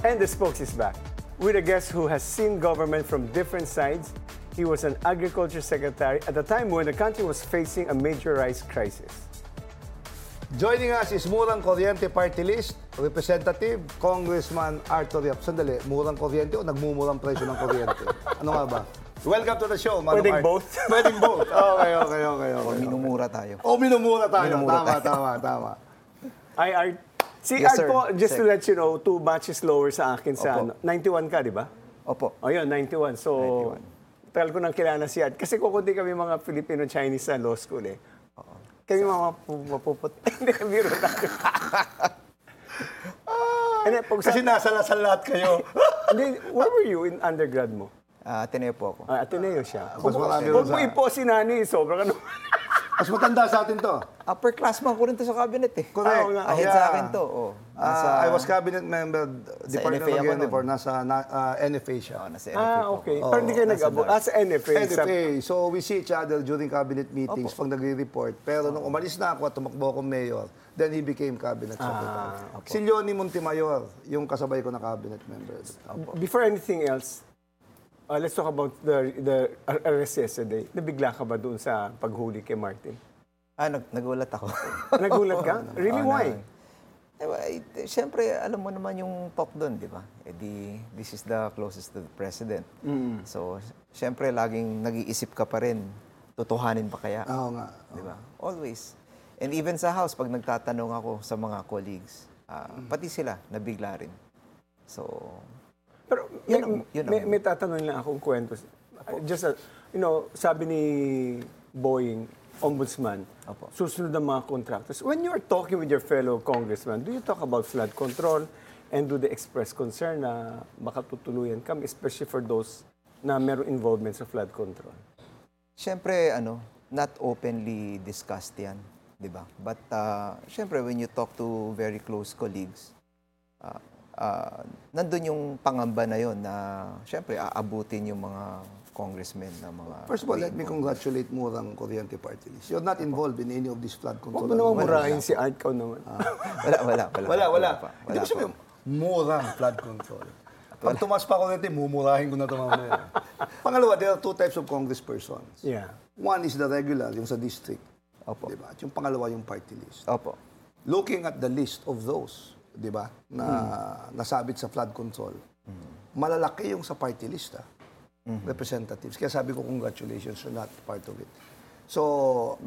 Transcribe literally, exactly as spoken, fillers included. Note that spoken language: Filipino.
And the spokes is back with a guest who has seen government from different sides. He was an agriculture secretary at a time when the country was facing a major rice crisis. Joining us is Murang Kuryente Party List, Representative Congressman Arthur Yap. Sandali, murang kuryente o nagmumurang presyo ng kuryente? Ano nga ba? Welcome to the show, Manong Pwedeng Art. both. Pwedeng both. Okay, okay, okay. O okay. minumura tayo. O minumura tayo. Minumura tama, tayo. tama, tama. I Art. Si Yes, Art sir. po, just to Sir. let you know, two batches lower sa akin sa Opo. ano, ninety-one ka, di ba? Opo. O yun, ninety-one. So, ninety-one. tagal ko nang kilala si Art. Kasi kukunti kami mga Filipino-Chinese sa law school eh. Kami mga mapu- mapuput. Hindi, biro tayo. Hindi, pag sa- Kasi nasa lasal lahat kayo. Hindi, where were you in undergrad mo? Ah, Ateneo po ako. Ah, Ateneo siya. Mas marami Huwag rin mo sa- ipo si Nani, sobrang ano. Mas matanda sa atin to. Upper classman ko rin to sa cabinet eh. Correct. Ah, oo nga. Ahead Yeah. sa akin to. Oh. Ah, Nasa, I was cabinet member, Department N F A of ako Unifor, nun. nasa na- ah, N F A siya. oh, nasa N F A Ah, po. okay. Oo, Pero hindi kayo nasa nag-abo. North. Ah, sa N F A. N F sa- A. So we see each other during cabinet meetings Opo. pag nagre-report. Pero nung umalis na ako at tumakbo akong mayor, then he became cabinet secretary. Ah, Si Leonie Montemayor, yung kasabay ko na cabinet member. Before anything else, uh, let's talk about the the arrest yesterday. Nabigla ka ba doon sa paghuli kay Martin? Ah, nag nagulat ako. Nagulat ka? Really, Oh, why? na- Eh, well, eh, Siyempre, alam mo naman yung talk doon, di ba? Eh, di, this is the closest to the president. So, siyempre, laging nag-iisip ka pa rin, totohanin pa kaya? Oo nga. Di ba? Always. And even sa house, pag nagtatanong ako sa mga colleagues, ah, pati sila, nabigla rin. So, Pero may, Yun ang- yun ang- may, may tatanong lang akong kwento. Just, a, you know, sabi ni Boying, ombudsman, Opo. susunod ang mga contractors. When you're talking with your fellow congressman, do you talk about flood control and do they express concern na makatutuluyan kami, especially for those na meron involvement sa flood control? siyempre, ano, not openly discussed yan, di ba? But, uh, siyempre, when you talk to very close colleagues, uh, uh, nandun yung pangamba na yon na, siyempre, aabutin yung mga congressmen na mga... First of all, let me congratulate Murang Kuryente Party List. You're not involved in any of this flood control. Huwag mo naman Wala. murahin si Art Kao naman. wala, wala, wala. Wala, wala. pa. Hindi ko sabihin, murang flood control. Pag tumas pa kuryente, mumurahin ko na ito mamaya. Pangalawa, there are two types of congresspersons. Yeah. One is the regular, yung sa district. Opo. Diba? At yung pangalawa, yung party list. Opo. Looking at the list of those, di ba, na nasabit sa flood control, malalaki yung sa party list, ah. Representatives. Kaya sabi ko, congratulations, you're not part of it. So,